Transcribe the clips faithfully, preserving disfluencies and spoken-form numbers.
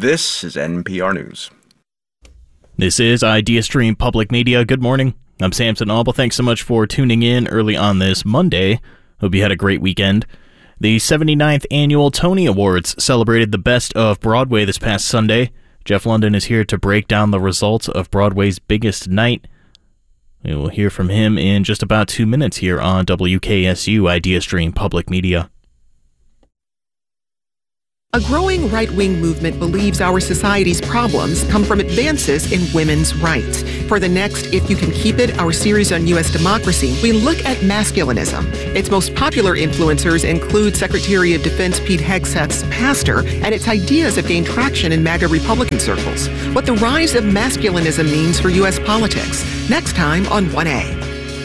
This is N P R News. This is IdeaStream Public Media. Good morning. I'm Samson Auble. Thanks so much for tuning in early on this Monday. Hope you had a great weekend. The seventy-ninth Annual Tony Awards celebrated the best of Broadway this past Sunday. Jeff London is here to break down the results of Broadway's biggest night. We will hear from him in just about two minutes here on W K S U IdeaStream Public Media. A growing right-wing movement believes our society's problems come from advances in women's rights. For the next If You Can Keep It, our series on U S democracy, we look at masculinism. Its most popular influencers include Secretary of Defense Pete Hegseth's pastor, and its ideas have gained traction in MAGA Republican circles. What the rise of masculinism means for U S politics. Next time on one A.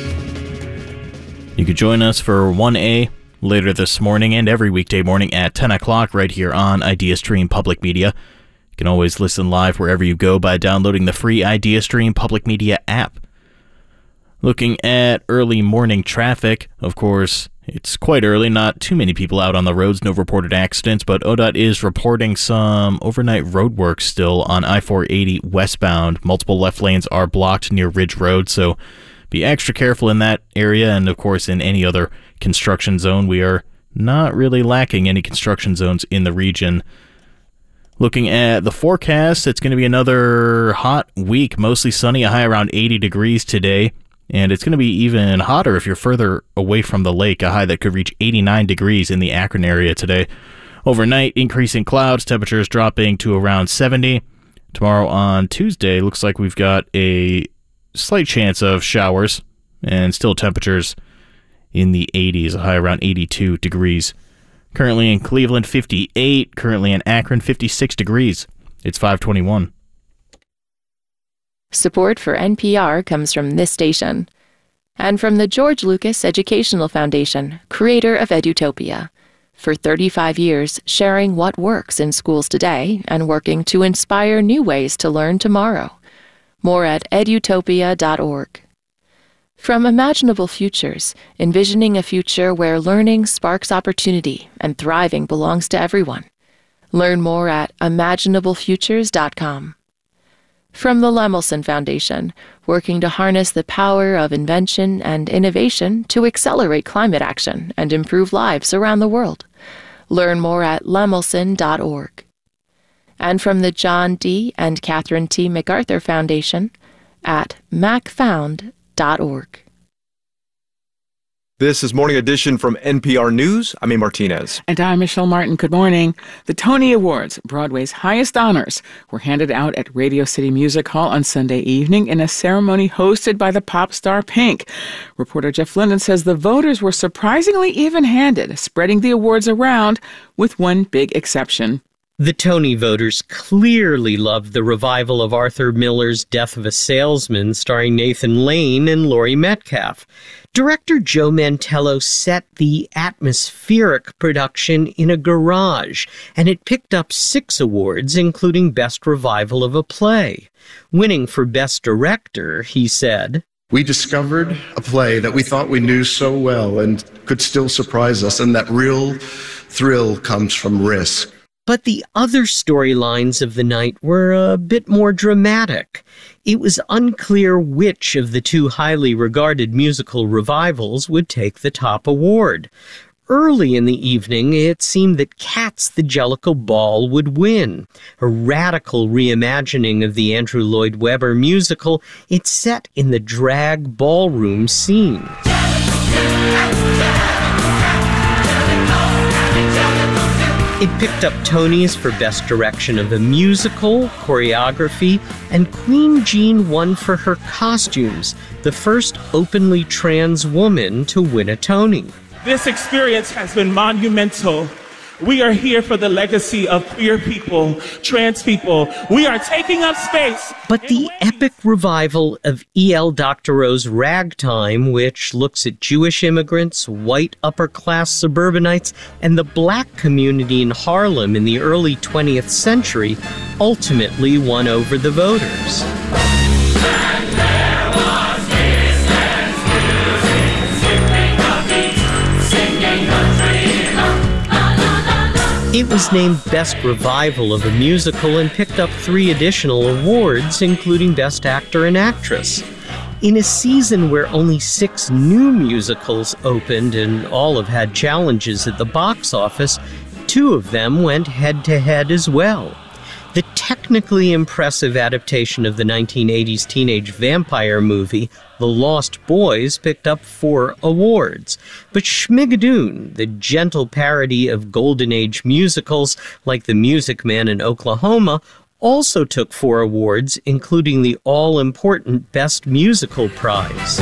You could join us for one A later this morning and every weekday morning at ten o'clock right here on IdeaStream Public Media. You can always listen live wherever you go by downloading the free IdeaStream Public Media app. Looking at early morning traffic, of course, it's quite early, not too many people out on the roads, no reported accidents, but O D O T is reporting some overnight road work still on I four eighty westbound. Multiple left lanes are blocked near Ridge Road, so be extra careful in that area, and of course in any other construction zone. We are not really lacking any construction zones in the region. Looking at the forecast, it's going to be another hot week, mostly sunny, a high around eighty degrees today, and it's going to be even hotter if you're further away from the lake, a high that could reach eighty-nine degrees in the Akron area today. Overnight, increasing clouds, temperatures dropping to around seventy. Tomorrow on Tuesday, looks like we've got a slight chance of showers, and still temperatures in the eighties, a high around eighty-two degrees. Currently in Cleveland, fifty-eight. Currently in Akron, fifty-six degrees. It's five twenty-one. Support for N P R comes from this station and from the George Lucas Educational Foundation, creator of Edutopia. For thirty-five years, sharing what works in schools today and working to inspire new ways to learn tomorrow. More at edutopia dot org. From Imaginable Futures, envisioning a future where learning sparks opportunity and thriving belongs to everyone. Learn more at imaginable futures dot com. From the Lemelson Foundation, working to harness the power of invention and innovation to accelerate climate action and improve lives around the world. Learn more at lemelson dot org. And from the John D. and Catherine T. MacArthur Foundation at mac found dot org. This is Morning Edition from N P R News. I'm A. Martinez. And I'm Michelle Martin. Good morning. The Tony Awards, Broadway's highest honors, were handed out at Radio City Music Hall on Sunday evening in a ceremony hosted by the pop star Pink. Reporter Jeff Linden says the voters were surprisingly even-handed, spreading the awards around with one big exception. The Tony voters clearly loved the revival of Arthur Miller's Death of a Salesman, starring Nathan Lane and Laurie Metcalf. Director Joe Mantello set the atmospheric production in a garage, and it picked up six awards, including Best Revival of a Play. Winning for Best Director, he said, "We discovered a play that we thought we knew so well and could still surprise us, and that real thrill comes from risk." But the other storylines of the night were a bit more dramatic. It was unclear which of the two highly regarded musical revivals would take the top award. Early in the evening, it seemed that Cats the Jellicle Ball would win. A radical reimagining of the Andrew Lloyd Webber musical, it's set in the drag ballroom scene. It picked up Tonys for Best Direction of a Musical, Choreography, and Queen Jean won for her costumes, the first openly trans woman to win a Tony. This experience has been monumental. We are here for the legacy of queer people, trans people. We are taking up space. But the epic revival of E L Doctorow's Ragtime, which looks at Jewish immigrants, white upper-class suburbanites, and the black community in Harlem in the early twentieth century, ultimately won over the voters. It was named Best Revival of a Musical and picked up three additional awards, including Best Actor and Actress. In a season where only six new musicals opened and all have had challenges at the box office, two of them went head-to-head as well. The technically impressive adaptation of the nineteen eighties teenage vampire movie, The Lost Boys, picked up four awards. But Schmigadoon, the gentle parody of Golden Age musicals like The Music Man in Oklahoma, also took four awards, including the all-important Best Musical prize.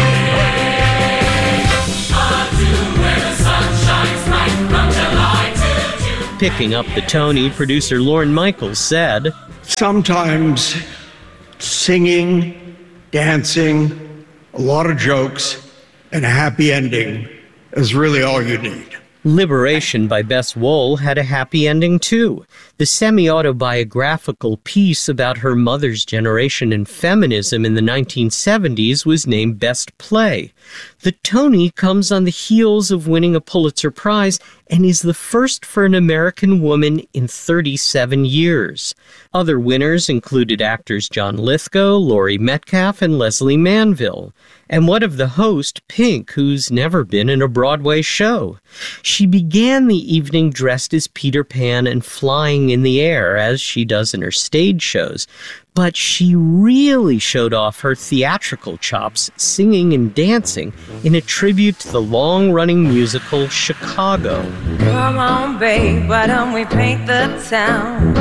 Picking up the Tony, producer Lorne Michaels said, "Sometimes singing, dancing, a lot of jokes, and a happy ending is really all you need." Liberation by Bess Wohl had a happy ending, too. The semi-autobiographical piece about her mother's generation and feminism in the nineteen seventies was named Best Play. The Tony comes on the heels of winning a Pulitzer Prize and is the first for an American woman in thirty-seven years. Other winners included actors John Lithgow, Laurie Metcalf, and Leslie Manville. And what of the host, Pink, who's never been in a Broadway show? She began the evening dressed as Peter Pan and flying in the air, as she does in her stage shows. But she really showed off her theatrical chops, singing and dancing, in a tribute to the long-running musical Chicago. Come on, babe, why don't we paint the town?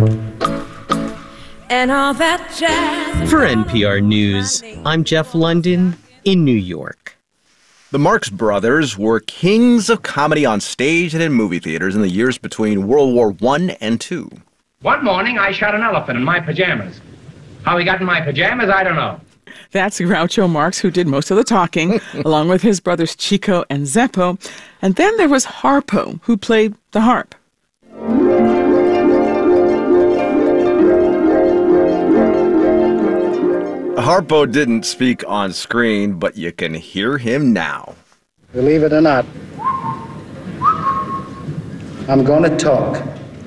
And all that jazz. For N P R News, I'm Jeff London in New York. The Marx Brothers were kings of comedy on stage and in movie theaters in the years between World War One and Two. One morning, I shot an elephant in my pajamas. How he got in my pajamas, I don't know. That's Groucho Marx, who did most of the talking, along with his brothers Chico and Zeppo. And then there was Harpo, who played the harp. Harpo didn't speak on screen, but you can hear him now. Believe it or not, I'm going to talk.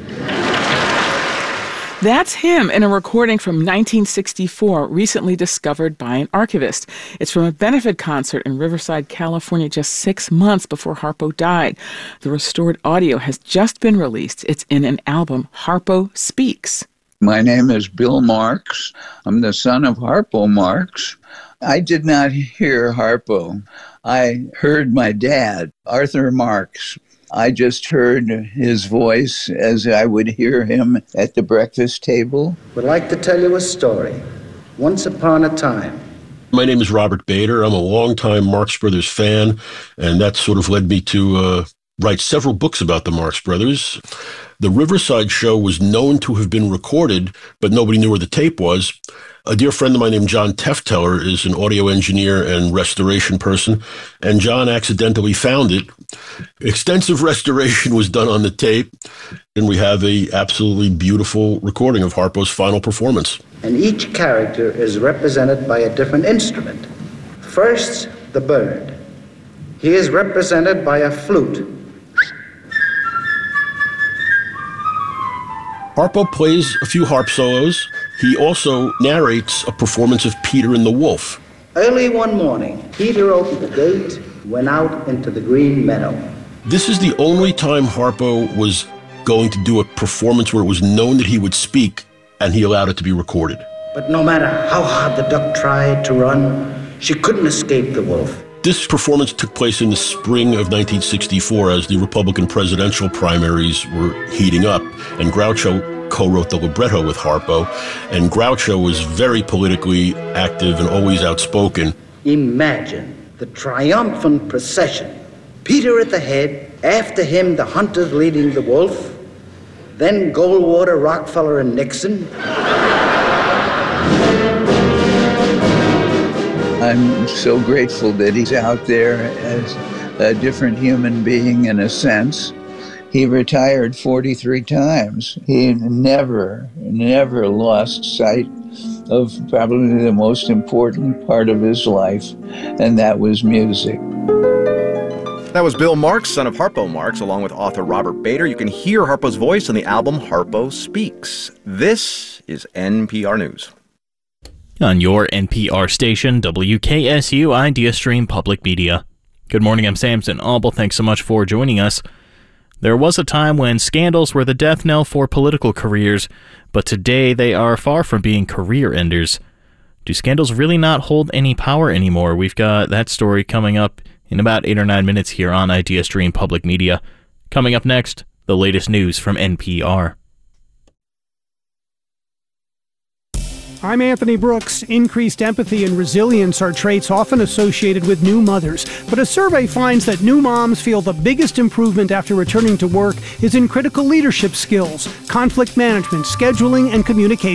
That's him in a recording from nineteen sixty-four, recently discovered by an archivist. It's from a benefit concert in Riverside, California, just six months before Harpo died. The restored audio has just been released. It's in an album, Harpo Speaks. My name is Bill Marx. I'm the son of Harpo Marx. I did not hear Harpo. I heard my dad, Arthur Marx. I just heard his voice as I would hear him at the breakfast table. Would like to tell you a story. Once upon a time. My name is Robert Bader. I'm a longtime Marx Brothers fan, and that sort of led me to uh, write several books about the Marx Brothers. The Riverside show was known to have been recorded, but nobody knew where the tape was. A dear friend of mine named John Tefteller is an audio engineer and restoration person, and John accidentally found it. Extensive restoration was done on the tape, and we have a absolutely beautiful recording of Harpo's final performance. And each character is represented by a different instrument. First, the bird. He is represented by a flute. Harpo plays a few harp solos. He also narrates a performance of Peter and the Wolf. Early one morning, Peter opened the gate, went out into the green meadow. This is the only time Harpo was going to do a performance where it was known that he would speak, and he allowed it to be recorded. But no matter how hard the duck tried to run, she couldn't escape the wolf. This performance took place in the spring of nineteen sixty-four as the Republican presidential primaries were heating up, and Groucho co-wrote the libretto with Harpo, and Groucho was very politically active and always outspoken. Imagine the triumphant procession. Peter at the head, after him the hunters leading the wolf, then Goldwater, Rockefeller, and Nixon. I'm so grateful that he's out there as a different human being in a sense. He retired forty-three times. He never, never lost sight of probably the most important part of his life, and that was music. That That was Bill Marks, son of Harpo Marx, along with author Robert Bader. You can hear Harpo's voice on the album Harpo Speaks. This is N P R News. On your N P R station, W K S U IdeaStream Public Media. Good morning, I'm Samson Auble. Thanks so much for joining us. There was a time when scandals were the death knell for political careers, but today they are far from being career enders. Do scandals really not hold any power anymore? We've got that story coming up in about eight or nine minutes here on IdeaStream Public Media. Coming up next, the latest news from N P R. I'm Anthony Brooks. Increased empathy and resilience are traits often associated with new mothers, but a survey finds that new moms feel the biggest improvement after returning to work is in critical leadership skills, conflict management, scheduling, and communication.